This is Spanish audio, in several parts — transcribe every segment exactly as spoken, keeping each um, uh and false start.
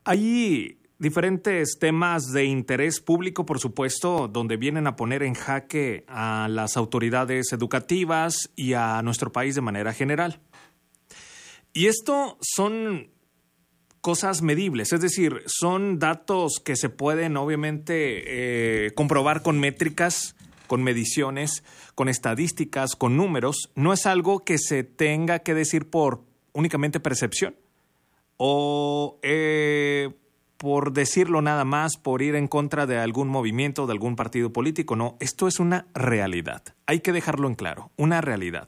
Hay diferentes temas de interés público, por supuesto, donde vienen a poner en jaque a las autoridades educativas y a nuestro país de manera general. Y esto son cosas medibles, es decir, son datos que se pueden obviamente eh, comprobar con métricas, con mediciones, con estadísticas, con números. No es algo que se tenga que decir por únicamente percepción o eh, por decirlo nada más, por ir en contra de algún movimiento, de algún partido político. No, esto es una realidad. Hay que dejarlo en claro, una realidad.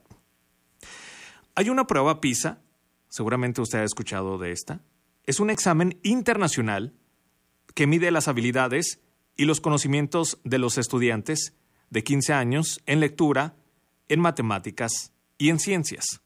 Hay una prueba PISA, seguramente usted ha escuchado de esta. Es un examen internacional que mide las habilidades y los conocimientos de los estudiantes de quince años en lectura, en matemáticas y en ciencias.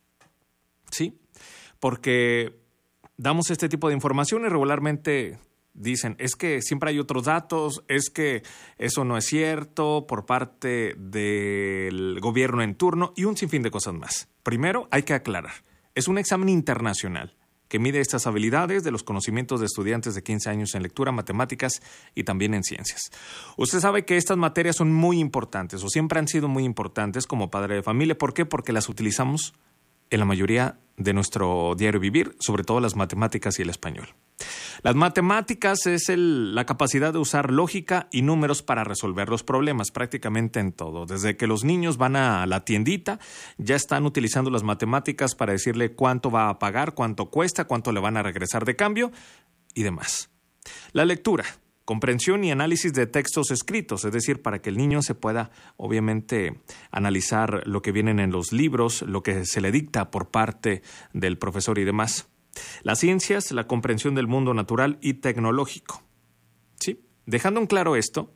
¿Sí? Porque damos este tipo de información y regularmente dicen, es que siempre hay otros datos, es que eso no es cierto por parte del gobierno en turno y un sinfín de cosas más. Primero, hay que aclarar, es un examen internacional que mide estas habilidades de los conocimientos de estudiantes de quince años en lectura, matemáticas y también en ciencias. Usted sabe que estas materias son muy importantes o siempre han sido muy importantes como padre de familia. ¿Por qué? Porque las utilizamos en la mayoría de nuestro diario vivir, sobre todo las matemáticas y el español. Las matemáticas es el, la capacidad de usar lógica y números para resolver los problemas prácticamente en todo. Desde que los niños van a la tiendita, ya están utilizando las matemáticas para decirle cuánto va a pagar, cuánto cuesta, cuánto le van a regresar de cambio y demás. La lectura, comprensión y análisis de textos escritos, es decir, para que el niño se pueda, obviamente, analizar lo que vienen en los libros, lo que se le dicta por parte del profesor y demás. Las ciencias, la comprensión del mundo natural y tecnológico. ¿Sí? Dejando en claro esto,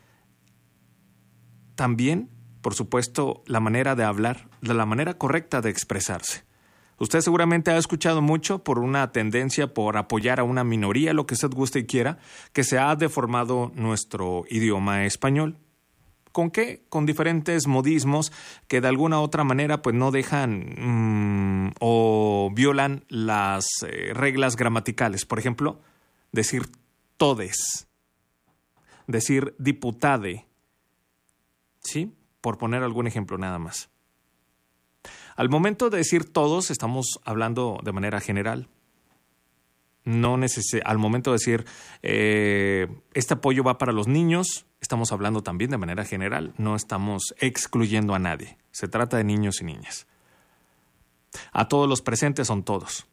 también, por supuesto, la manera de hablar, la manera correcta de expresarse. Usted seguramente ha escuchado mucho por una tendencia por apoyar a una minoría, lo que usted guste y quiera, que se ha deformado nuestro idioma español. ¿Con qué? Con diferentes modismos que de alguna u otra manera pues no dejan mmm, o violan las eh, reglas gramaticales. Por ejemplo, decir todes, decir diputade, ¿sí? Por poner algún ejemplo nada más. Al momento de decir todos, estamos hablando de manera general. No neces- al momento de decir eh, este apoyo va para los niños, estamos hablando también de manera general. No estamos excluyendo a nadie. Se trata de niños y niñas. A todos los presentes son todos.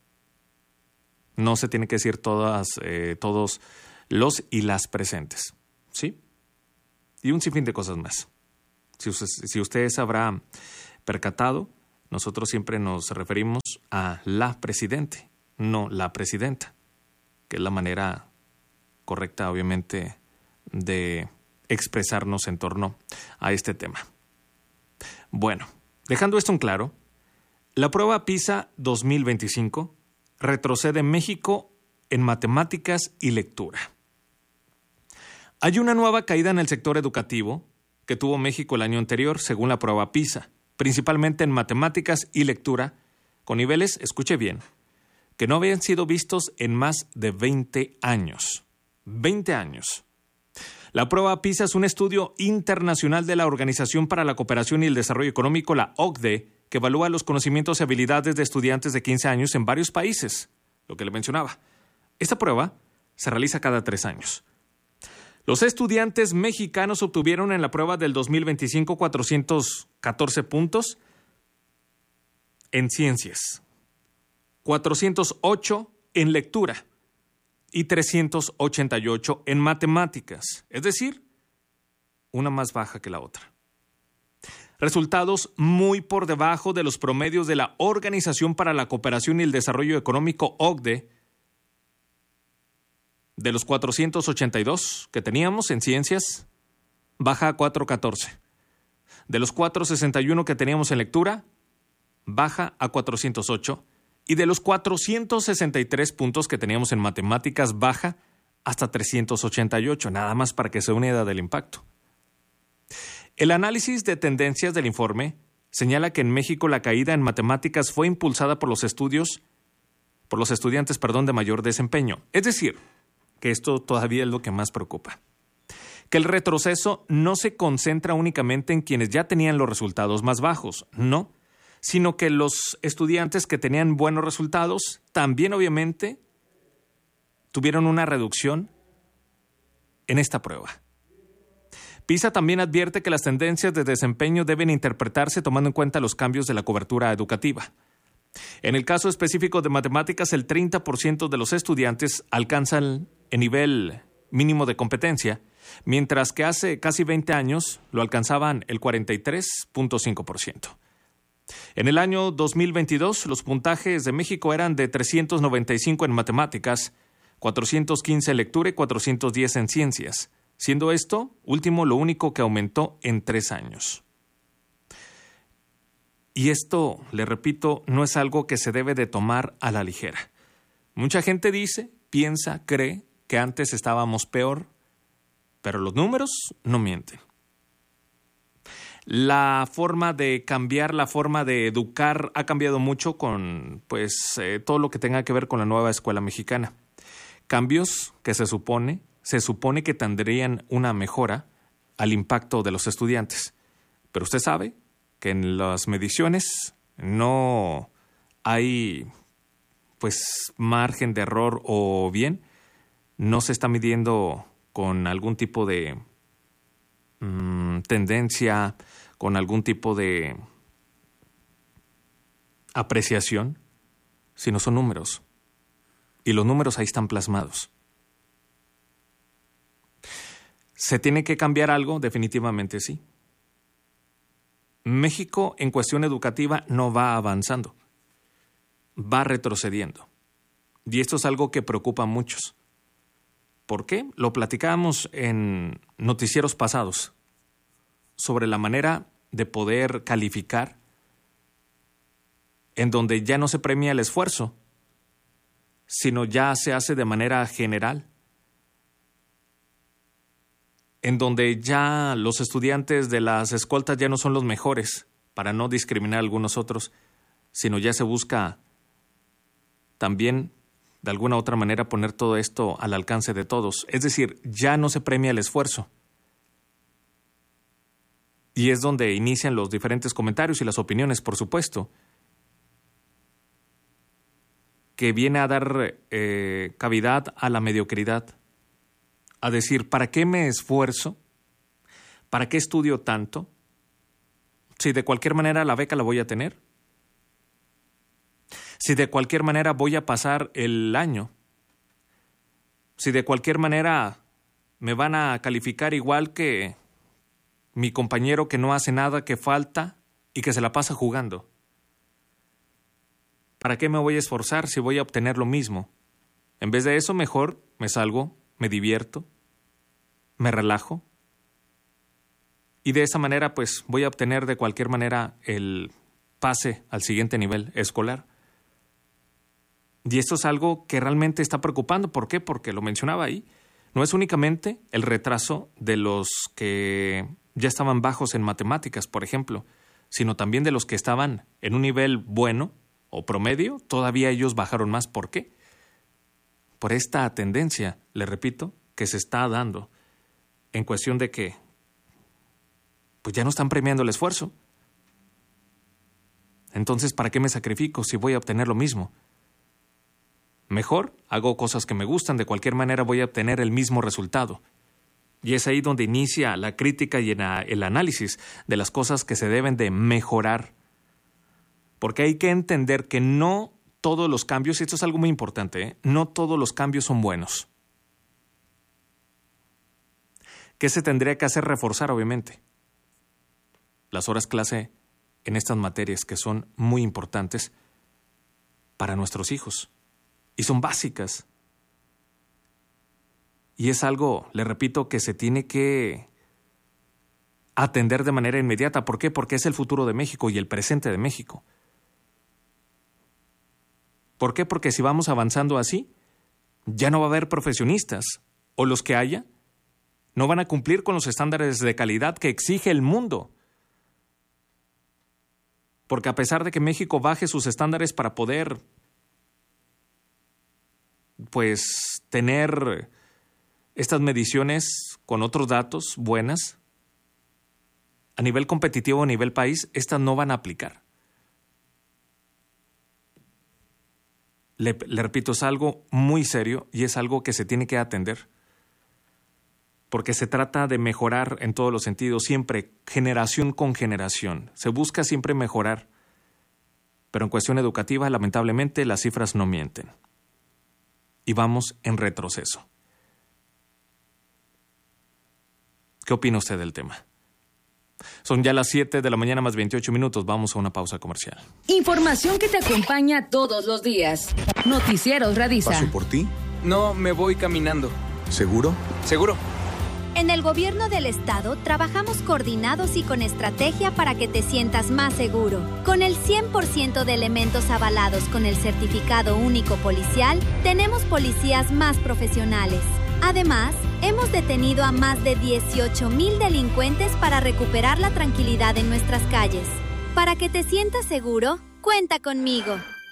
No se tiene que decir todas, eh, todos los y las presentes. ¿Sí? Y un sinfín de cosas más. Si usted, si usted se habrá percatado, nosotros siempre nos referimos a la presidente, no la presidenta, que es la manera correcta, obviamente, de expresarnos en torno a este tema. Bueno, dejando esto en claro, la prueba PISA dos mil veinticinco retrocede México en matemáticas y lectura. Hay una nueva caída en el sector educativo que tuvo México el año anterior, según la prueba PISA, principalmente en matemáticas y lectura, con niveles, escuche bien, que no habían sido vistos en más de veinte años. veinte años. La prueba PISA es un estudio internacional de la Organización para la Cooperación y el Desarrollo Económico, la O C D E, que evalúa los conocimientos y habilidades de estudiantes de quince años en varios países, lo que le mencionaba. Esta prueba se realiza cada tres años. Los estudiantes mexicanos obtuvieron en la prueba del dos mil veinticinco cuatrocientos catorce puntos en ciencias, cuatrocientos ocho en lectura y trescientos ochenta y ocho en matemáticas, es decir, una más baja que la otra. Resultados muy por debajo de los promedios de la Organización para la Cooperación y el Desarrollo Económico, O C D E. De los cuatrocientos ochenta y dos que teníamos en ciencias, baja a cuatrocientos catorce. De los cuatrocientos sesenta y uno que teníamos en lectura, baja a cuatrocientos ocho. Y de los cuatrocientos sesenta y tres puntos que teníamos en matemáticas, baja hasta trescientos ochenta y ocho, nada más para que se una idea del impacto. El análisis de tendencias del informe señala que en México la caída en matemáticas fue impulsada por los estudios por los estudiantes, perdón, de mayor desempeño. Es decir, que esto todavía es lo que más preocupa. Que el retroceso no se concentra únicamente en quienes ya tenían los resultados más bajos, no, sino que los estudiantes que tenían buenos resultados también obviamente tuvieron una reducción en esta prueba. PISA también advierte que las tendencias de desempeño deben interpretarse tomando en cuenta los cambios de la cobertura educativa. En el caso específico de matemáticas, el treinta por ciento de los estudiantes alcanzan el nivel mínimo de competencia, mientras que hace casi veinte años lo alcanzaban el cuarenta y tres punto cinco por ciento. En el año dos mil veintidós, los puntajes de México eran de trescientos noventa y cinco en matemáticas, cuatrocientos quince en lectura y cuatrocientos diez en ciencias, siendo esto último lo único que aumentó en tres años. Y esto, le repito, no es algo que se debe de tomar a la ligera. Mucha gente dice, piensa, cree que antes estábamos peor, pero los números no mienten. La forma de cambiar, la forma de educar ha cambiado mucho con pues eh, todo lo que tenga que ver con la nueva escuela mexicana. Cambios que se supone, se supone que tendrían una mejora al impacto de los estudiantes. Pero usted sabe que en las mediciones no hay pues margen de error, o bien no se está midiendo con algún tipo de mmm, tendencia, con algún tipo de apreciación, sino son números. Y los números ahí están plasmados. ¿Se tiene que cambiar algo? Definitivamente sí. México en cuestión educativa no va avanzando, va retrocediendo. Y esto es algo que preocupa a muchos. ¿Por qué? Lo platicábamos en noticieros pasados sobre la manera de poder calificar en donde ya no se premia el esfuerzo, sino ya se hace de manera general, en donde ya los estudiantes de las escoltas ya no son los mejores, para no discriminar a algunos otros, sino ya se busca también de alguna otra manera poner todo esto al alcance de todos. Es decir, ya no se premia el esfuerzo. Y es donde inician los diferentes comentarios y las opiniones, por supuesto, que viene a dar eh, cavidad a la mediocridad, a decir, ¿para qué me esfuerzo? ¿Para qué estudio tanto? Si de cualquier manera la beca la voy a tener. Si de cualquier manera voy a pasar el año. Si de cualquier manera me van a calificar igual que mi compañero que no hace nada, que falta y que se la pasa jugando. ¿Para qué me voy a esforzar si voy a obtener lo mismo? En vez de eso, mejor me salgo, me divierto, me relajo. Y de esa manera, pues, voy a obtener de cualquier manera el pase al siguiente nivel escolar. Y esto es algo que realmente está preocupando. ¿Por qué? Porque lo mencionaba ahí. No es únicamente el retraso de los que ya estaban bajos en matemáticas, por ejemplo, sino también de los que estaban en un nivel bueno o promedio, todavía ellos bajaron más. ¿Por qué? Por esta tendencia, le repito, que se está dando en cuestión de que pues ya no están premiando el esfuerzo. Entonces, ¿para qué me sacrifico si voy a obtener lo mismo? Mejor hago cosas que me gustan, de cualquier manera voy a obtener el mismo resultado. Y es ahí donde inicia la crítica y el análisis de las cosas que se deben de mejorar. Porque hay que entender que no todos los cambios, y esto es algo muy importante, ¿eh? No todos los cambios son buenos. ¿Qué se tendría que hacer? Reforzar, obviamente, las horas clase en estas materias que son muy importantes para nuestros hijos y son básicas. Y es algo, le repito, que se tiene que atender de manera inmediata. ¿Por qué? Porque es el futuro de México y el presente de México. ¿Por qué? Porque si vamos avanzando así, ya no va a haber profesionistas, o los que haya no van a cumplir con los estándares de calidad que exige el mundo. Porque a pesar de que México baje sus estándares para poder pues tener estas mediciones con otros datos buenas, a nivel competitivo, a nivel país, estas no van a aplicar. Le, le repito, es algo muy serio y es algo que se tiene que atender. Porque se trata de mejorar en todos los sentidos, siempre, generación con generación. Se busca siempre mejorar. Pero en cuestión educativa, lamentablemente, las cifras no mienten. Y vamos en retroceso. ¿Qué opina usted del tema? Son ya las siete de la mañana más veintiocho minutos. Vamos a una pausa comercial. Información que te acompaña todos los días. Noticieros Radisa. ¿Paso por ti? No, me voy caminando. ¿Seguro? ¿Seguro? En el gobierno del estado trabajamos coordinados y con estrategia para que te sientas más seguro. Con el cien por ciento de elementos avalados con el certificado único policial, tenemos policías más profesionales. Además, hemos detenido a más de dieciocho mil delincuentes para recuperar la tranquilidad en nuestras calles. Para que te sientas seguro, cuenta conmigo.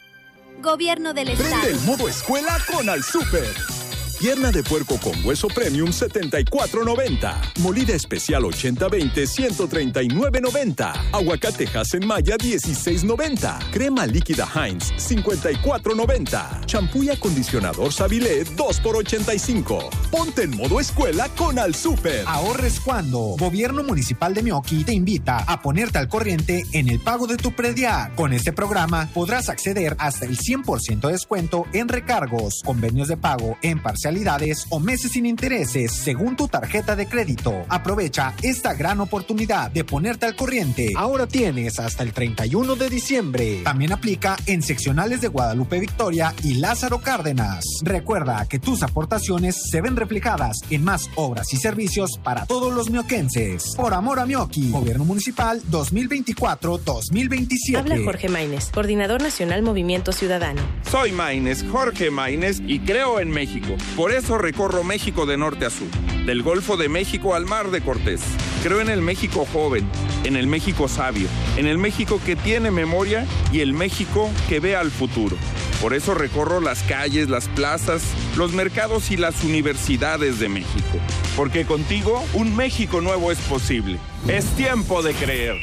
Gobierno del Estado. Prende el modo escuela con Al Súper. Pierna de puerco con hueso premium setenta y cuatro noventa. Molida especial ochenta veinte ciento treinta y nueve noventa. Aguacate en Maya dieciséis noventa. Crema líquida Heinz cincuenta y cuatro noventa. Champú y acondicionador Savilé dos por ochenta y cinco. Ponte en modo escuela con Al Súper. Ahorres cuando. Gobierno Municipal de Meoqui te invita a ponerte al corriente en el pago de tu predial. Con este programa podrás acceder hasta el cien por ciento de descuento en recargos, convenios de pago en parcialidades o meses sin intereses según tu tarjeta de crédito. Aprovecha esta gran oportunidad de ponerte al corriente. Ahora tienes hasta el treinta y uno de diciembre. También aplica en seccionales de Guadalupe Victoria y Lázaro Cárdenas. Recuerda que tus aportaciones se ven reflejadas en más obras y servicios para todos los mioquenses. Por amor a Meoqui. Gobierno Municipal dos mil veinticuatro dos mil veintisiete. Habla Jorge Maínez, Coordinador Nacional Movimiento Ciudadano. Soy Maínez, Jorge Maínez, y creo en México. Por eso recorro México de norte a sur, del Golfo de México al Mar de Cortés. Creo en el México joven, en el México sabio, en el México que tiene memoria y el México que ve al futuro. Por eso recorro las calles, las plazas, los mercados y las universidades de México. Porque contigo un México nuevo es posible. Es tiempo de creer.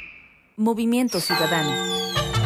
Movimiento Ciudadano.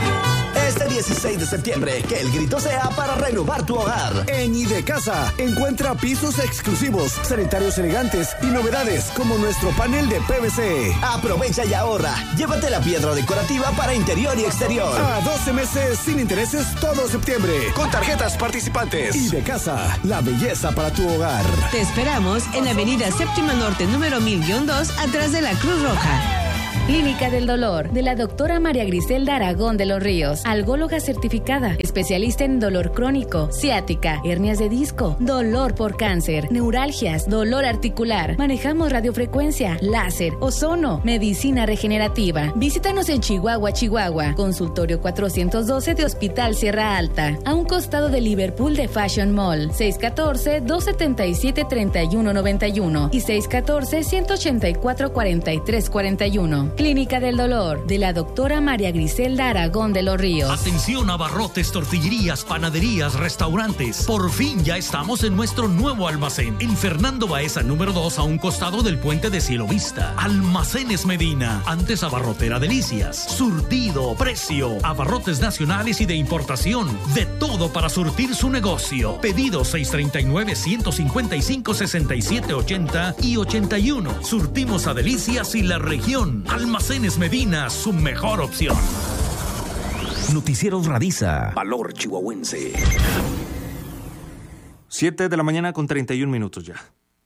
Este dieciséis de septiembre, que el grito sea para renovar tu hogar. En Idecasa, encuentra pisos exclusivos, sanitarios elegantes y novedades como nuestro panel de P V C. Aprovecha y ahorra. Llévate la piedra decorativa para interior y exterior. A doce meses sin intereses todo septiembre, con tarjetas participantes. Idecasa, la belleza para tu hogar. Te esperamos en la avenida Séptima Norte, número mil dos, atrás de la Cruz Roja. Clínica del Dolor, de la doctora María Griselda Aragón de los Ríos, algóloga certificada, especialista en dolor crónico, ciática, hernias de disco, dolor por cáncer, neuralgias, dolor articular. Manejamos radiofrecuencia, láser, ozono, medicina regenerativa. Visítanos en Chihuahua, Chihuahua, consultorio cuatrocientos doce de Hospital Sierra Alta, a un costado de Liverpool de Fashion Mall, seis uno cuatro, dos siete siete, tres uno nueve uno y seis uno cuatro, uno ocho cuatro, cuatro tres cuatro uno. Clínica del Dolor, de la doctora María Griselda Aragón de los Ríos. Atención, abarrotes, tortillerías, panaderías, restaurantes. Por fin ya estamos en nuestro nuevo almacén. En Fernando Baeza, número dos, a un costado del puente de Cielo Vista. Almacenes Medina, antes Abarrotera Delicias. Surtido, precio, abarrotes nacionales y de importación. De todo para surtir su negocio. Pedido seis tres nueve, uno cinco cinco, seis siete ocho cero y ochenta y uno. Surtimos a Delicias y la región. Almacenes Medina, su mejor opción. Noticieros Radisa. Valor chihuahuense. siete de la mañana con treinta y un minutos ya.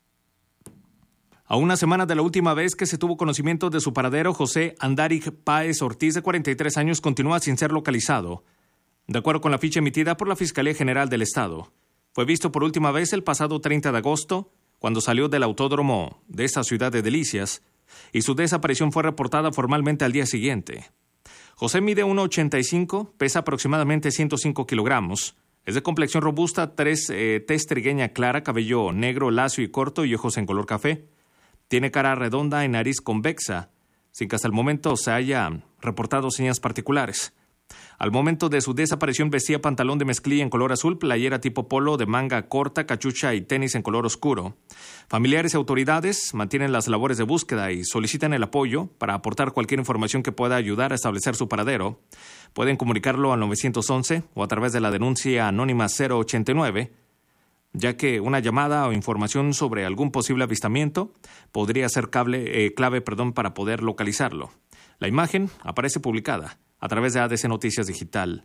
A una semana de la última vez que se tuvo conocimiento de su paradero, José Andaric Páez Ortiz, de cuarenta y tres años, continúa sin ser localizado. De acuerdo con la ficha emitida por la Fiscalía General del Estado, fue visto por última vez el pasado treinta de agosto, cuando salió del autódromo de esta ciudad de Delicias, y su desaparición fue reportada formalmente al día siguiente. José mide uno ochenta y cinco, pesa aproximadamente ciento cinco kilogramos, es de complexión robusta, tres, eh, tez trigueña clara, cabello negro, lacio y corto y ojos en color café. Tiene cara redonda y nariz convexa, sin que hasta el momento se haya reportado señas particulares. Al momento de su desaparición vestía pantalón de mezclilla en color azul, playera tipo polo de manga corta, cachucha y tenis en color oscuro. Familiares y autoridades mantienen las labores de búsqueda y solicitan el apoyo para aportar cualquier información que pueda ayudar a establecer su paradero. Pueden comunicarlo al nueve once o a través de la denuncia anónima cero ochenta y nueve, ya que una llamada o información sobre algún posible avistamiento podría ser cable, eh, clave perdón, para poder localizarlo. La imagen aparece publicada a través de A D C Noticias Digital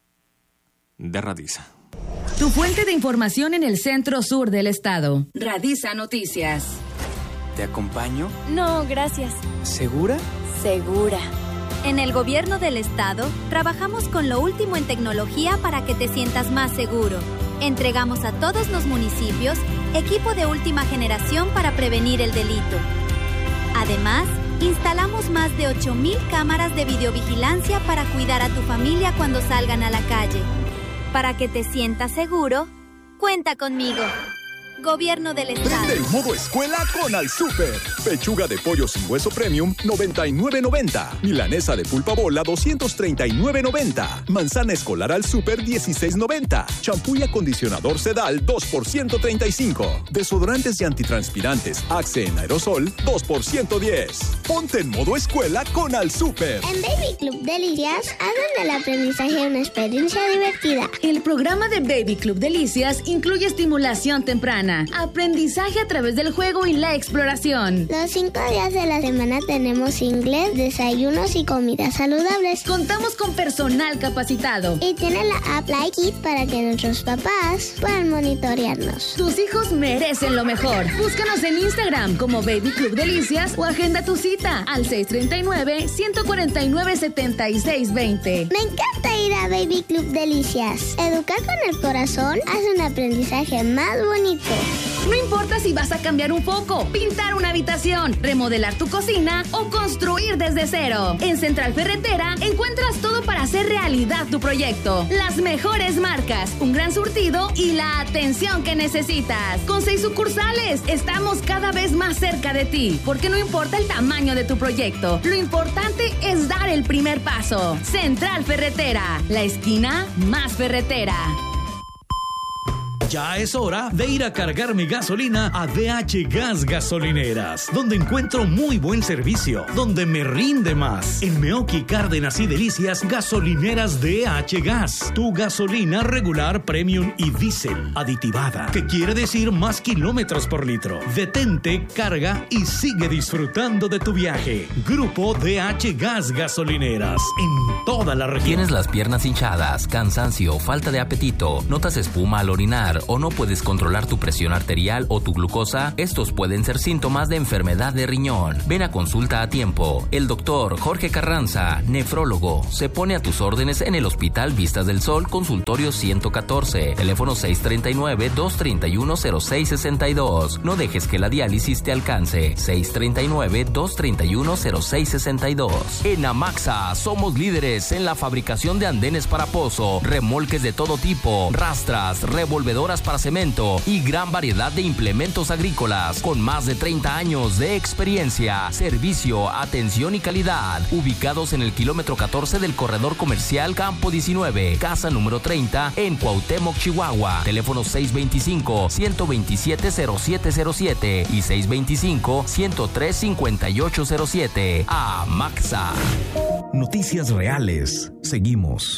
de Radisa. Tu fuente de información en el centro sur del estado. Radisa Noticias. ¿Te acompaño? No, gracias. ¿Segura? Segura. En el gobierno del estado, trabajamos con lo último en tecnología para que te sientas más seguro. Entregamos a todos los municipios equipo de última generación para prevenir el delito. Además, instalamos más de ocho mil cámaras de videovigilancia para cuidar a tu familia cuando salgan a la calle. Para que te sientas seguro, cuenta conmigo. Gobierno del Estado. Prende el modo escuela con Al Super. Pechuga de pollo sin hueso premium, noventa y nueve noventa. Milanesa de pulpa bola, doscientos treinta y nueve noventa. Manzana escolar Al Super, dieciséis noventa. Champú y acondicionador Sedal, dos por ciento treinta y cinco. Desodorantes y antitranspirantes Axe en aerosol, dos por ciento diez. Ponte en modo escuela con Al Super. En Baby Club Delicias, hagan del aprendizaje una experiencia divertida. El programa de Baby Club Delicias incluye estimulación temprana, aprendizaje a través del juego y la exploración. Los cinco días de la semana tenemos inglés, desayunos y comidas saludables. Contamos con personal capacitado. Y tiene la app Like It para que nuestros papás puedan monitorearnos. Tus hijos merecen lo mejor. Búscanos en Instagram como Baby Club Delicias o agenda tu cita al seis treinta y nueve, ciento cuarenta y nueve, setenta y seis veinte. Me encanta ir a Baby Club Delicias. Educar con el corazón hace un aprendizaje más bonito. No importa si vas a cambiar un foco, pintar una habitación, remodelar tu cocina o construir desde cero. En Central Ferretera encuentras todo para hacer realidad tu proyecto. Las mejores marcas, un gran surtido y la atención que necesitas. Con seis sucursales, estamos cada vez más cerca de ti, porque no importa el tamaño de tu proyecto, lo importante es dar el primer paso. Central Ferretera, la esquina más ferretera. Ya es hora de ir a cargar mi gasolina a D H Gas Gasolineras, donde encuentro muy buen servicio, donde me rinde más. En Meoqui, Cárdenas y Delicias, gasolineras D H Gas. Tu gasolina regular, premium y diésel aditivada, que quiere decir más kilómetros por litro. Detente, carga y sigue disfrutando de tu viaje. Grupo D H Gas Gasolineras, en toda la región. ¿Tienes las piernas hinchadas, cansancio, falta de apetito, notas espuma al orinar o no puedes controlar tu presión arterial o tu glucosa? Estos pueden ser síntomas de enfermedad de riñón. Ven a consulta a tiempo. El doctor Jorge Carranza, nefrólogo, se pone a tus órdenes en el Hospital Vistas del Sol, consultorio ciento catorce, teléfono seis treinta y nueve, dos treinta y uno, cero seis sesenta y dos. No dejes que la diálisis te alcance. seis treinta y nueve, dos treinta y uno, cero seis sesenta y dos. En Amaxa somos líderes en la fabricación de andenes para pozo, remolques de todo tipo, rastras, revolvedoras para cemento y gran variedad de implementos agrícolas con más de treinta años de experiencia, servicio, atención y calidad. Ubicados en el kilómetro catorce del corredor comercial Campo diecinueve, casa número treinta en Cuauhtémoc, Chihuahua. Teléfono seis veinticinco, ciento veintisiete, cero siete cero siete y seis veinticinco, ciento tres, cincuenta y ocho cero siete. Amaxa. Noticias reales. Seguimos.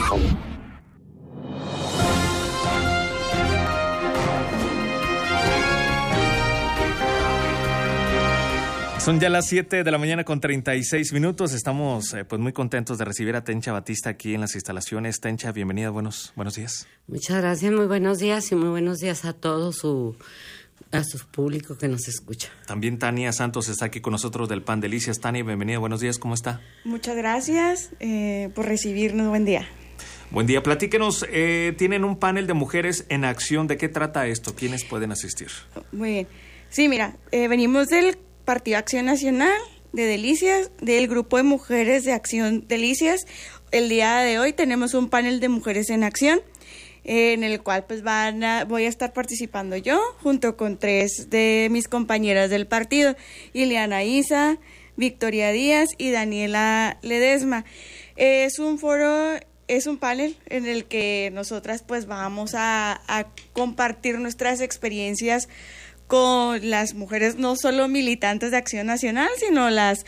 Son ya las siete de la mañana con treinta y seis minutos. Estamos eh, pues muy contentos de recibir a Tencha Batista aquí en las instalaciones. Tencha, bienvenida, buenos, buenos días. Muchas gracias, muy buenos días y muy buenos días a todo su, a su público que nos escucha. También Tania Santos está aquí con nosotros del Pan Delicias. Tania, bienvenida, buenos días, ¿cómo está? Muchas gracias eh, por recibirnos, buen día. Buen día, platíquenos, eh, tienen un panel de mujeres en acción, ¿de qué trata esto? ¿Quiénes pueden asistir? Muy bien, sí, mira, eh, venimos del Partido Acción Nacional de Delicias, del Grupo de Mujeres de Acción Delicias. El día de hoy tenemos un panel de mujeres en acción, eh, en el cual pues van a, voy a estar participando yo, junto con tres de mis compañeras del partido, Ileana Isa, Victoria Díaz y Daniela Ledesma. Es un foro, es un panel en el que nosotras pues vamos a, a compartir nuestras experiencias con las mujeres, no solo militantes de Acción Nacional, sino las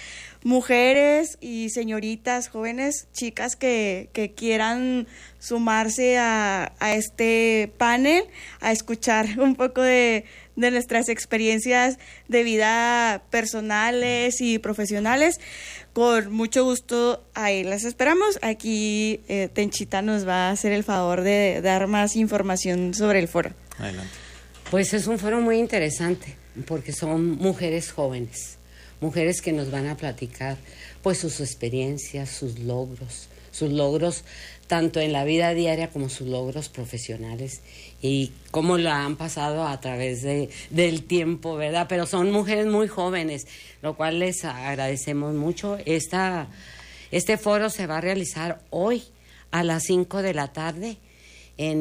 mujeres y señoritas, jóvenes, chicas que, que quieran sumarse a, a este panel, a escuchar un poco de, de nuestras experiencias de vida personales y profesionales. Con mucho gusto, ahí las esperamos. Aquí eh, Tenchita nos va a hacer el favor de dar más información sobre el foro. Adelante. Pues es un foro muy interesante, porque son mujeres jóvenes, mujeres que nos van a platicar pues sus experiencias, sus logros, sus logros tanto en la vida diaria como sus logros profesionales y cómo lo han pasado a través de, del tiempo, ¿verdad? Pero son mujeres muy jóvenes, lo cual les agradecemos mucho. Esta, este foro se va a realizar hoy a las cinco de la tarde en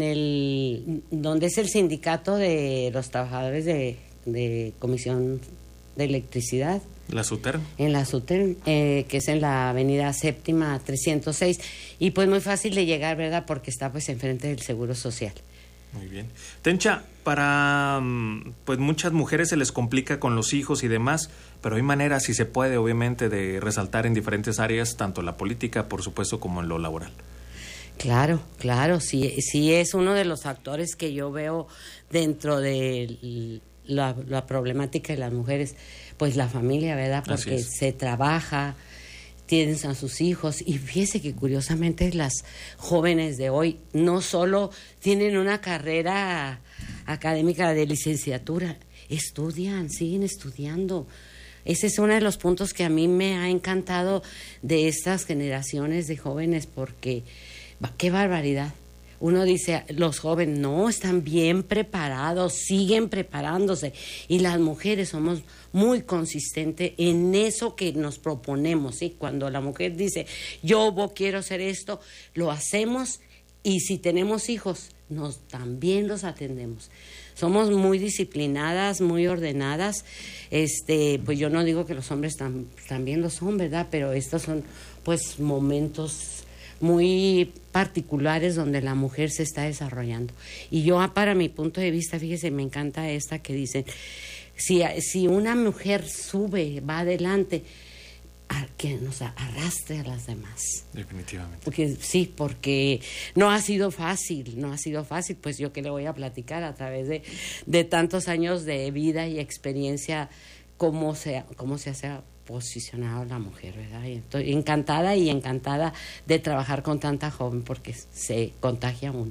el donde es el sindicato de los trabajadores de, de Comisión de Electricidad. ¿La SUTERN? En la SUTERN, eh, que es en la avenida Séptima trescientos seis. Y pues muy fácil de llegar, ¿verdad? Porque está pues enfrente del Seguro Social. Muy bien. Tencha, para pues muchas mujeres se les complica con los hijos y demás, pero hay maneras, si se puede, obviamente, de resaltar en diferentes áreas, tanto la política, por supuesto, como en lo laboral. Claro, claro, sí, sí es uno de los factores que yo veo dentro de la, la problemática de las mujeres, pues la familia, ¿verdad? Porque se trabaja, tienen a sus hijos y fíjese que curiosamente las jóvenes de hoy no solo tienen una carrera académica de licenciatura, estudian, siguen estudiando. Ese es uno de los puntos que a mí me ha encantado de estas generaciones de jóvenes porque qué barbaridad. Uno dice, los jóvenes no, están bien preparados, siguen preparándose y las mujeres somos muy consistentes en eso que nos proponemos, ¿sí? Cuando la mujer dice, yo quiero hacer esto, lo hacemos y si tenemos hijos, nos también los atendemos. Somos muy disciplinadas, muy ordenadas, este, pues yo no digo que los hombres tam, también lo son, ¿verdad? Pero estos son pues momentos muy particulares donde la mujer se está desarrollando. Y yo, para mi punto de vista, fíjese, me encanta esta que dicen, si, si una mujer sube, va adelante, a que nos arrastre a las demás. Definitivamente. Porque, sí, porque no ha sido fácil, no ha sido fácil, pues yo que le voy a platicar a través de, de tantos años de vida y experiencia, cómo se, cómo se hace posicionado la mujer, ¿verdad? Y estoy encantada y encantada de trabajar con tanta joven porque se contagia uno.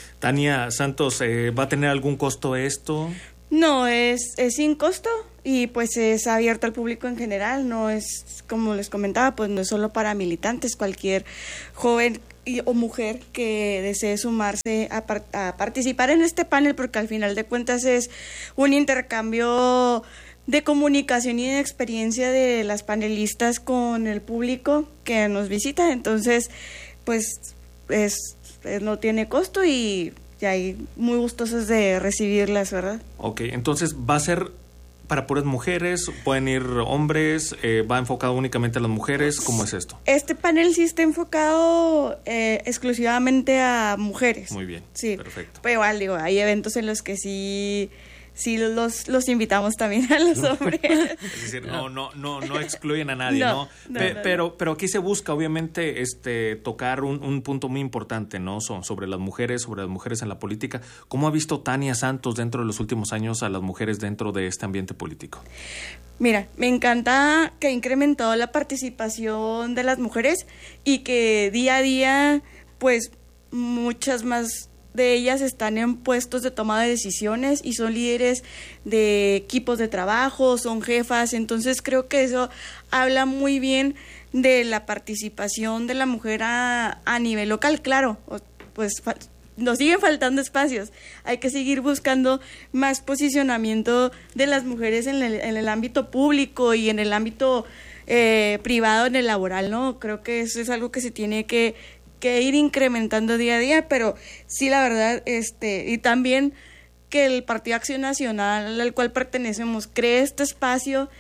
Tania Santos, eh, ¿va a tener algún costo esto? No, es, es sin costo y pues es abierto al público en general, no es, como les comentaba, pues no es solo para militantes, cualquier joven y, o mujer que desee sumarse a, par, a participar en este panel, porque al final de cuentas es un intercambio de comunicación y de experiencia de las panelistas con el público que nos visita, entonces pues es, es no tiene costo y, y hay muy gustosos de recibirlas, ¿verdad? Ok, entonces va a ser para puras mujeres, pueden ir hombres, eh, va enfocado únicamente a las mujeres, ¿cómo es esto? Este panel sí está enfocado eh, exclusivamente a mujeres. Muy bien, sí, perfecto. Pero igual, digo, hay eventos en los que sí... sí los, los invitamos también a los hombres. Es decir, no, no, no, no excluyen a nadie, ¿no? ¿no? no, Pe- no pero, pero aquí se busca, obviamente, este, tocar un, un punto muy importante, ¿no? So, sobre las mujeres, sobre las mujeres en la política. ¿Cómo ha visto Tania Santos dentro de los últimos años a las mujeres dentro de este ambiente político? Mira, me encanta que ha incrementado la participación de las mujeres y que día a día, pues, muchas más de ellas están en puestos de toma de decisiones y son líderes de equipos de trabajo, son jefas, entonces creo que eso habla muy bien de la participación de la mujer a, a nivel local. Claro, pues nos siguen faltando espacios, hay que seguir buscando más posicionamiento de las mujeres en el, en el ámbito público y en el ámbito eh, privado, en el laboral, ¿no? Creo que eso es algo que se tiene que que ir incrementando día a día, pero sí, la verdad, este, y también que el Partido Acción Nacional al cual pertenecemos cree este espacio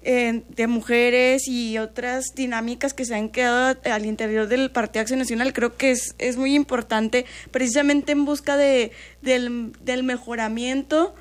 eh, de mujeres y otras dinámicas que se han quedado al interior del Partido Acción Nacional. Creo que es, es muy importante, precisamente en busca de, del, del mejoramiento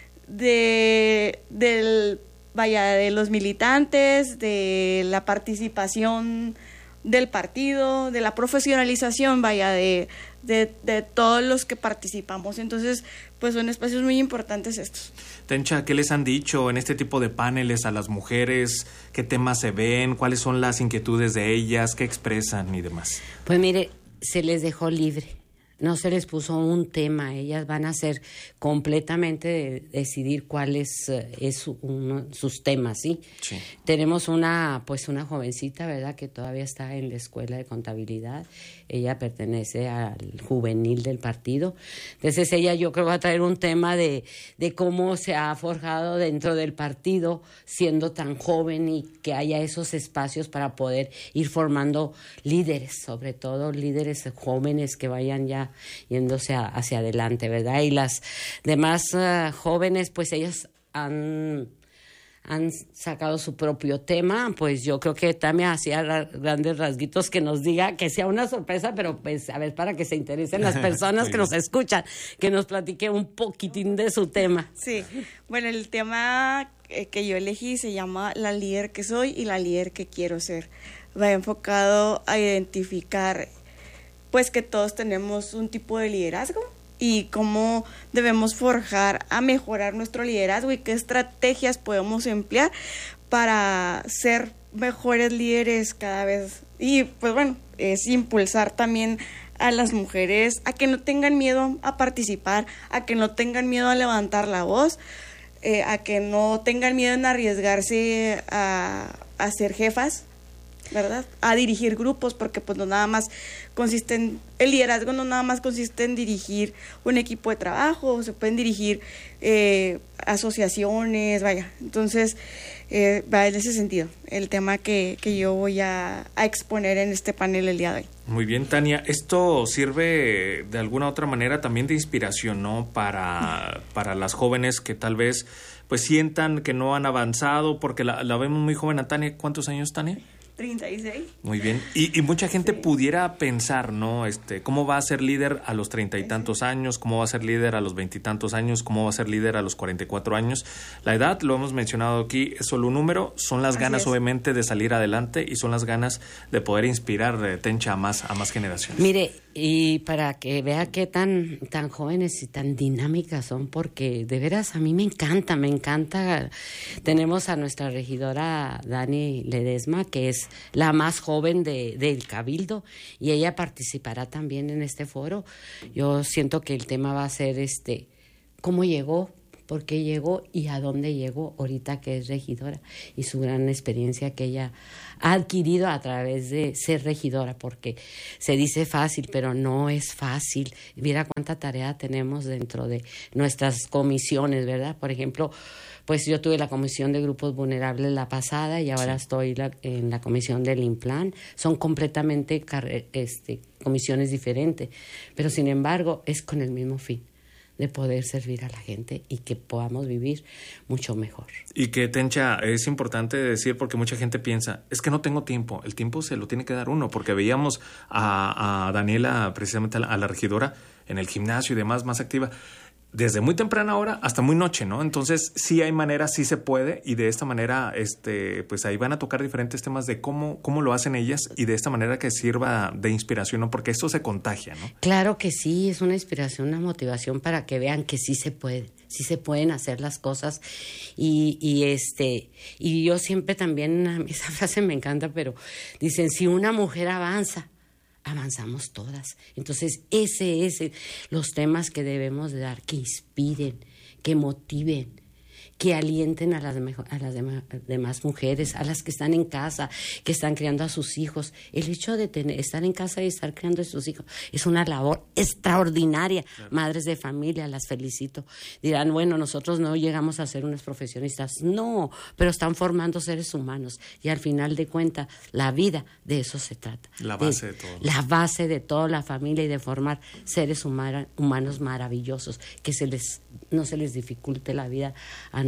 de, del, vaya, de los militantes, de la participación del partido, de la profesionalización, vaya, de, de, de todos los que participamos. Entonces, pues son espacios muy importantes estos. Tencha, ¿qué les han dicho en este tipo de paneles a las mujeres? ¿Qué temas se ven? ¿Cuáles son las inquietudes de ellas? ¿Qué expresan y demás? Pues mire, se les dejó libre. No se les puso un tema, ellas van a ser completamente de decidir cuáles eh, es uno, sus temas, ¿sí? Sí. Tenemos una, pues una jovencita, ¿verdad?, que todavía está en la escuela de contabilidad. Ella pertenece al juvenil del partido. Entonces ella, yo creo, va a traer un tema de, de cómo se ha forjado dentro del partido siendo tan joven y que haya esos espacios para poder ir formando líderes, sobre todo líderes jóvenes que vayan ya yéndose a, hacia adelante, ¿verdad? Y las demás uh, jóvenes, pues ellas han, han sacado su propio tema. Pues yo creo que Tamia hacía ra- grandes rasguitos que nos diga, que sea una sorpresa, pero pues a ver, para que se interesen las personas que nos escuchan, que nos platique un poquitín de su tema. Sí, bueno, el tema que yo elegí se llama La líder que soy y la líder que quiero ser. Va enfocado a identificar pues que todos tenemos un tipo de liderazgo y cómo debemos forjar a mejorar nuestro liderazgo y qué estrategias podemos emplear para ser mejores líderes cada vez. Y pues bueno, es impulsar también a las mujeres a que no tengan miedo a participar, a que no tengan miedo a levantar la voz, eh, a que no tengan miedo en arriesgarse a, a ser jefas, ¿verdad? A dirigir grupos, porque pues no nada más consiste en, el liderazgo no nada más consiste en dirigir un equipo de trabajo, se pueden dirigir eh, asociaciones, vaya. Entonces, eh, va en ese sentido, el tema que, que yo voy a, a exponer en este panel el día de hoy. Muy bien, Tania. Esto sirve de alguna otra manera también de inspiración, ¿no? Para, para las jóvenes que tal vez pues sientan que no han avanzado, porque la, la vemos muy joven a Tania. ¿Cuántos años, Tania? treinta y seis. Muy bien. Y, y mucha gente sí. pudiera pensar, ¿no? Este, ¿cómo va a ser líder a los treinta y tantos años? ¿Cómo va a ser líder a los veintitantos años? ¿Cómo va a ser líder a los cuarenta y cuatro años? La edad, lo hemos mencionado aquí, es solo un número. Son las Así ganas, es. obviamente, de salir adelante y son las ganas de poder inspirar, eh, Tencha, a más, a más generaciones. Mire, y para que vea qué tan, tan jóvenes y tan dinámicas son, porque de veras a mí me encanta, me encanta. Tenemos a nuestra regidora Dani Ledesma, que es la más joven de, del Cabildo, y ella participará también en este foro. Yo siento que el tema va a ser este, cómo llegó, por qué llegó y a dónde llegó ahorita que es regidora, y su gran experiencia que ella ha adquirido a través de ser regidora, porque se dice fácil, pero no es fácil. Mira cuánta tarea tenemos dentro de nuestras comisiones, ¿verdad? Por ejemplo, pues yo tuve la comisión de grupos vulnerables la pasada y ahora sí. estoy la, en la comisión del INPLAN. Son completamente este, comisiones diferentes, pero sin embargo es con el mismo fin, de poder servir a la gente y que podamos vivir mucho mejor. Y que, Tencha, es importante decir, porque mucha gente piensa, es que no tengo tiempo. El tiempo se lo tiene que dar uno, porque veíamos a, a Daniela, precisamente a la, a la regidora, en el gimnasio y demás, más activa, desde muy temprana hora hasta muy noche, ¿no? Entonces, sí hay maneras, sí se puede, y de esta manera, este, pues ahí van a tocar diferentes temas de cómo, cómo lo hacen ellas, y de esta manera que sirva de inspiración, ¿no? Porque esto se contagia, ¿no? Claro que sí, es una inspiración, una motivación para que vean que sí se puede, sí se pueden hacer las cosas, y, y este, y yo siempre también, esa frase me encanta, pero dicen, si una mujer avanza, avanzamos todas. Entonces, ese es el, los temas que debemos de dar, que inspiren, que motiven, que alienten a las, a las demás, demás mujeres, a las que están en casa, que están criando a sus hijos. El hecho de tener, estar en casa y estar criando a sus hijos es una labor extraordinaria. Claro. Madres de familia, las felicito. Dirán, bueno, nosotros no llegamos a ser unas profesionistas. No, pero están formando seres humanos. Y al final de cuentas, la vida, de eso se trata. La base de, de todo. La base de toda la familia y de formar seres humana, humanos maravillosos, que se les, no se les dificulte la vida a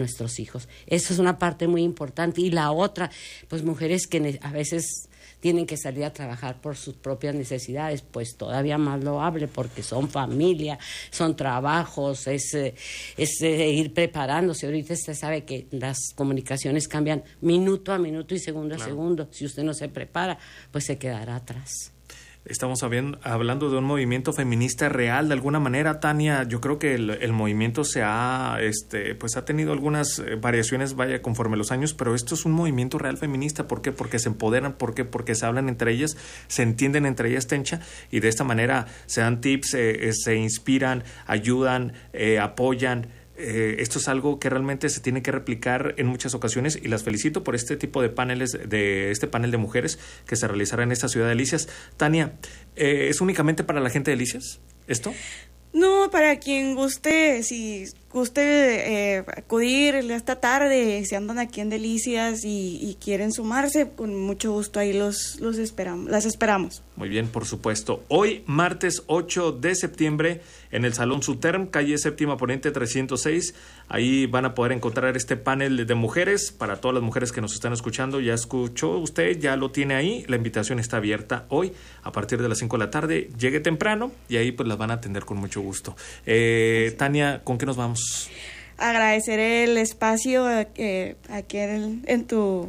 nuestros hijos. Eso es una parte muy importante. Y la otra, pues mujeres que a veces tienen que salir a trabajar por sus propias necesidades, pues todavía más loable, porque son familia, son trabajos, es, es ir preparándose. Ahorita usted sabe que las comunicaciones cambian minuto a minuto y segundo claro. a segundo. Si usted no se prepara, pues se quedará atrás. Estamos hablando de un movimiento feminista real, de alguna manera, Tania. Yo creo que el, el movimiento se ha, este, pues ha tenido algunas variaciones, vaya, conforme los años, pero esto es un movimiento real feminista. ¿Por qué? Porque se empoderan, ¿por qué? Porque se hablan entre ellas, se entienden entre ellas, Tencha, y de esta manera se dan tips, eh, eh, se inspiran, ayudan, eh, apoyan. Eh, esto es algo que realmente se tiene que replicar en muchas ocasiones y las felicito por este tipo de paneles, de este panel de mujeres que se realizará en esta ciudad de Delicias. Tania, eh, ¿es únicamente para la gente de Delicias esto? No, para quien guste, si guste eh, acudir esta tarde, si andan aquí en Delicias y, y quieren sumarse, con mucho gusto ahí los, los esperamos, las esperamos. Muy bien, por supuesto. Hoy, martes ocho de septiembre, en el Salón Suterm, calle Séptima Poniente trescientos seis, ahí van a poder encontrar este panel de mujeres para todas las mujeres que nos están escuchando. Ya escuchó usted, ya lo tiene ahí, la invitación está abierta hoy a partir de las cinco de la tarde. Llegue temprano y ahí pues las van a atender con mucho gusto. Eh, Tania, ¿con qué nos vamos? Agradecer el espacio eh, aquí en, en tu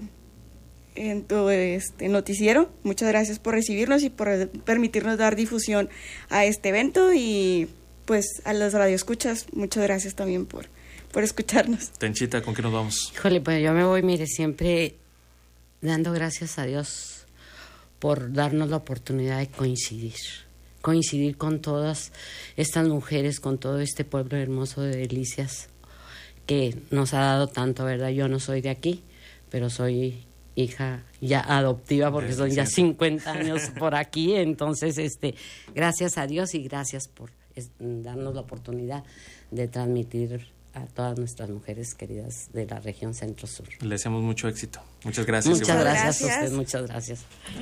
en tu este, noticiero. Muchas gracias por recibirnos y por permitirnos dar difusión a este evento, y pues a los radioescuchas, muchas gracias también por, por escucharnos. Tenchita, ¿con qué nos vamos? Híjole, pues yo me voy, mire, siempre dando gracias a Dios por darnos la oportunidad de coincidir. coincidir con todas estas mujeres, con todo este pueblo hermoso de Delicias que nos ha dado tanto, ¿verdad? Yo no soy de aquí, pero soy hija ya adoptiva porque son ya cincuenta años por aquí, entonces este gracias a Dios y gracias por es, darnos la oportunidad de transmitir a todas nuestras mujeres queridas de la región Centro-Sur. Le deseamos mucho éxito. Muchas gracias. Muchas gracias, gracias a usted, muchas gracias.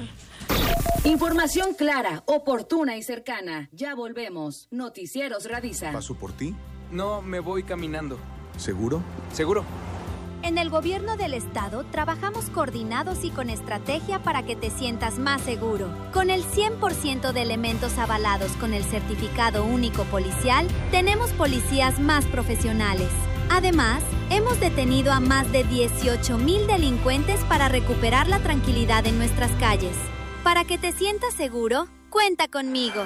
Información clara, oportuna y cercana. Ya volvemos. Noticieros Radisa. ¿Paso por ti? No, me voy caminando. ¿Seguro? Seguro. En el gobierno del estado trabajamos coordinados y con estrategia para que te sientas más seguro. Con el cien por ciento de elementos avalados con el certificado único policial, tenemos policías más profesionales. Además, hemos detenido a más de dieciocho mil delincuentes para recuperar la tranquilidad en nuestras calles. Para que te sientas seguro, cuenta conmigo.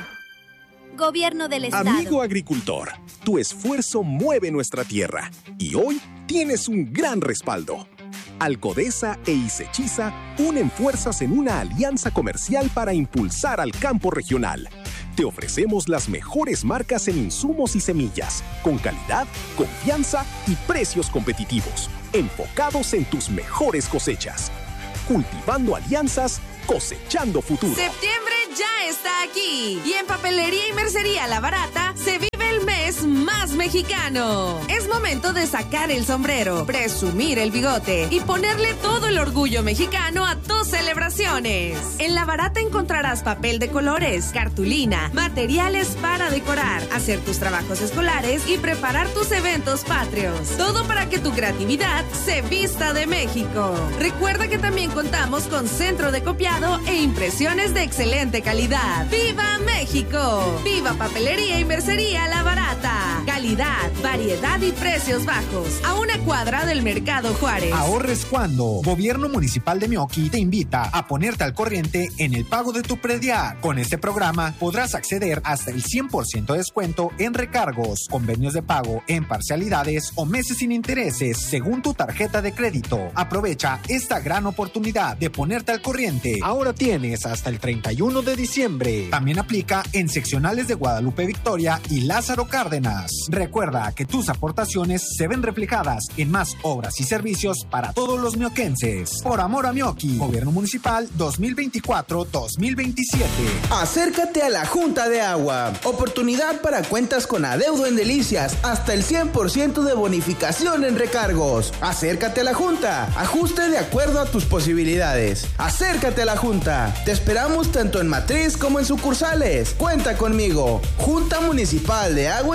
Gobierno del Estado. Amigo agricultor, tu esfuerzo mueve nuestra tierra y hoy tienes un gran respaldo. Alcodesa e Isechiza unen fuerzas en una alianza comercial para impulsar al campo regional. Te ofrecemos las mejores marcas en insumos y semillas, con calidad, confianza y precios competitivos, enfocados en tus mejores cosechas. Cultivando alianzas, cosechando futuro. Septiembre ya está aquí y en Papelería y Mercería La Barata se vive el mes más mexicano. Es momento de sacar el sombrero, presumir el bigote y ponerle todo el orgullo mexicano a tus celebraciones. En La Barata encontrarás papel de colores, cartulina, materiales para decorar, hacer tus trabajos escolares y preparar tus eventos patrios. Todo para que tu creatividad se vista de México. Recuerda que también contamos con centro de copiado e impresiones de excelente calidad. ¡Viva México! ¡Viva Papelería y Mercería La Barata! Calidad, variedad y precios bajos. A una cuadra del Mercado Juárez. Ahorres cuando. Gobierno Municipal de Meoqui te invita a ponerte al corriente en el pago de tu predial. Con este programa podrás acceder hasta el cien por ciento de descuento en recargos, convenios de pago en parcialidades o meses sin intereses según tu tarjeta de crédito. Aprovecha esta gran oportunidad de ponerte al corriente. Ahora tienes hasta el treinta y uno de diciembre. También aplica en seccionales de Guadalupe Victoria y Lázaro Cárdenas. Recuerda que tus aportaciones se ven reflejadas en más obras y servicios para todos los mioquenses. Por amor a Meoqui, Gobierno Municipal dos mil veinticuatro dos mil veintisiete. Acércate a la Junta de Agua. Oportunidad para cuentas con adeudo en Delicias. Hasta el cien por ciento de bonificación en recargos. Acércate a la Junta. Ajuste de acuerdo a tus posibilidades. Acércate a la Junta. Te esperamos tanto en matriz como en sucursales. Cuenta conmigo. Junta Municipal de Agua y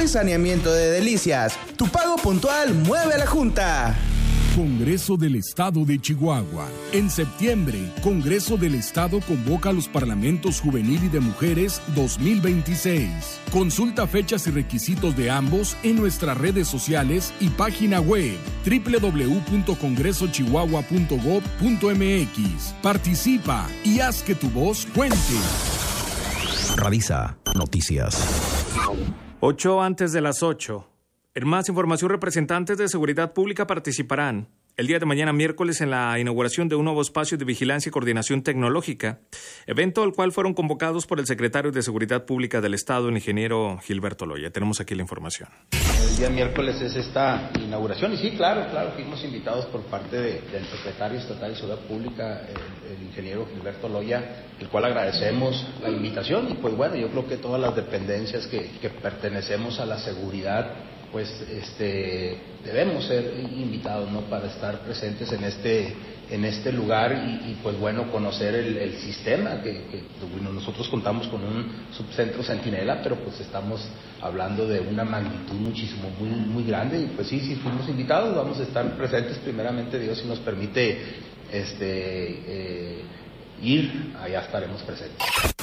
saneamiento de Delicias. Tu pago puntual mueve a la Junta. Congreso del Estado de Chihuahua. En septiembre, Congreso del Estado convoca a los Parlamentos Juvenil y de Mujeres dos mil veintiséis. Consulta fechas y requisitos de ambos en nuestras redes sociales y página web doble u doble u doble u punto congreso chihuahua punto gob punto eme equis. Participa y haz que tu voz cuente. Radisa Noticias. Ocho antes de las ocho. En más información, representantes de Seguridad Pública participarán el día de mañana miércoles en la inauguración de un nuevo espacio de vigilancia y coordinación tecnológica, evento al cual fueron convocados por el secretario de Seguridad Pública del Estado, el ingeniero Gilberto Loya. Tenemos aquí la información. El día miércoles es esta inauguración y sí, claro, claro, fuimos invitados por parte de, del secretario estatal de Seguridad Pública, el, el ingeniero Gilberto Loya, el cual agradecemos la invitación y pues bueno, yo creo que todas las dependencias que, que pertenecemos a la seguridad pues este debemos ser invitados, ¿no?, para estar presentes en este en este lugar y, y pues bueno, conocer el, el sistema que, que bueno, nosotros contamos con un subcentro Centinela, pero pues estamos hablando de una magnitud muchísimo muy muy grande y pues sí, sí fuimos invitados, vamos a estar presentes, primeramente Dios si nos permite este eh, ir, allá estaremos presentes.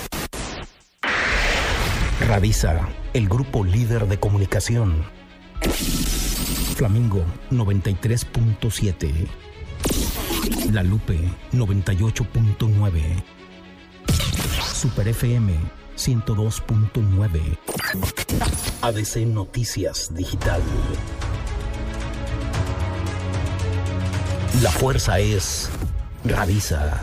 Radisa, el grupo líder de comunicación. Flamingo noventa y tres punto siete. La Lupe noventa y ocho punto nueve. Super F M ciento dos punto nueve. A D C Noticias Digital. La fuerza es Radisa.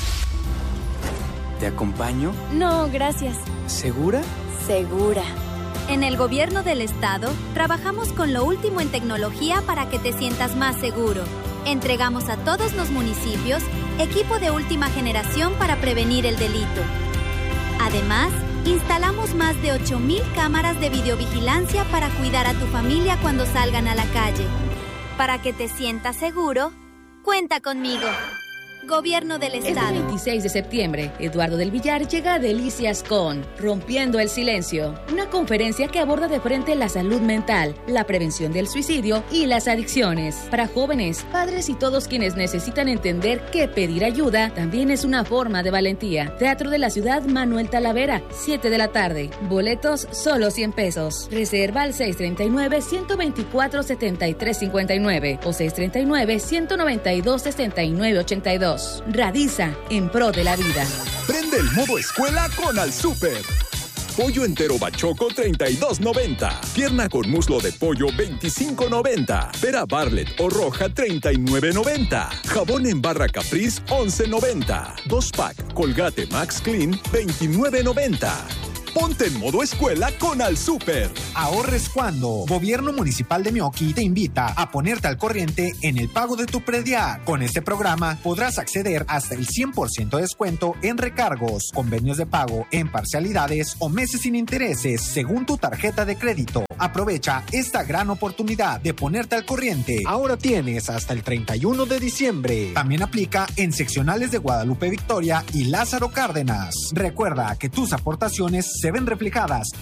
¿Te acompaño? No, gracias. ¿Segura? Segura. En el Gobierno del Estado, trabajamos con lo último en tecnología para que te sientas más seguro. Entregamos a todos los municipios equipo de última generación para prevenir el delito. Además, instalamos más de ocho mil cámaras de videovigilancia para cuidar a tu familia cuando salgan a la calle. Para que te sientas seguro, cuenta conmigo. Gobierno del Estado. Este veintiséis de septiembre, Eduardo del Villar llega a Delicias con Rompiendo el Silencio, una conferencia que aborda de frente la salud mental, la prevención del suicidio y las adicciones. Para jóvenes, padres y todos quienes necesitan entender que pedir ayuda también es una forma de valentía. Teatro de la Ciudad Manuel Talavera, siete de la tarde. Boletos solo cien pesos. Reserva al seis treinta y nueve, ciento veinticuatro, setenta y tres cincuenta y nueve o seis treinta y nueve, ciento noventa y dos, sesenta y nueve ochenta y dos. Radisa, en pro de la vida. Prende el modo escuela con Al Súper. Pollo entero bachoco treinta y dos noventa. Pierna con muslo de pollo veinticinco noventa. Pera Barlet o roja treinta y nueve noventa. Jabón en barra Caprice once noventa. Dos pack Colgate Max Clean veintinueve noventa. Ponte en modo escuela con Al Súper. Ahorres cuando. Gobierno Municipal de Meoqui te invita a ponerte al corriente en el pago de tu predial. Con este programa podrás acceder hasta el cien por ciento de descuento en recargos, convenios de pago en parcialidades o meses sin intereses según tu tarjeta de crédito. Aprovecha esta gran oportunidad de ponerte al corriente. Ahora tienes hasta el treinta y uno de diciembre. También aplica en seccionales de Guadalupe Victoria y Lázaro Cárdenas. Recuerda que tus aportaciones se ven reflejadas